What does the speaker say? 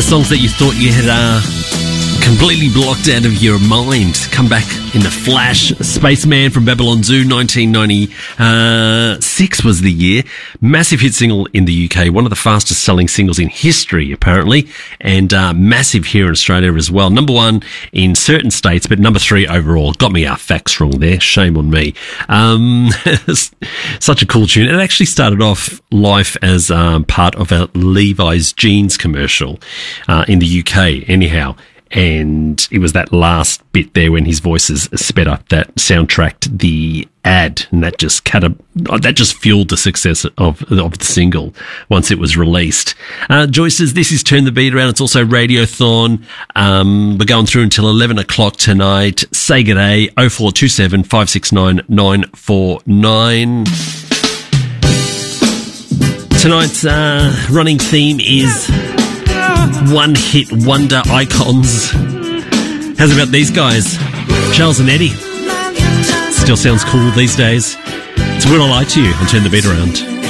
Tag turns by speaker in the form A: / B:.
A: The songs that you thought you had completely blocked out of your mind come back in a flash. Spaceman from Babylon Zoo, 1996 was the year. Massive hit single in the UK, one of the fastest selling singles in history, apparently, and massive here in Australia as well. Number one in certain states, but number three overall. Got me our facts wrong there. Shame on me. Such a cool tune. It actually started off life as part of a Levi's jeans commercial in the UK, anyhow. And it was that last bit there when his voices sped up that soundtracked the ad, and that just fueled the success of the single once it was released. Joyce says, this is Turn the Beat Around. It's also Radiothon. We're going through until 11 o'clock tonight. Say g'day, 0427 569 949. Tonight's running theme is one hit wonder icons. How's about these guys? Charles and Eddie. Still sounds cool these days. It's Will I Lie to You on Turn the Beat Around.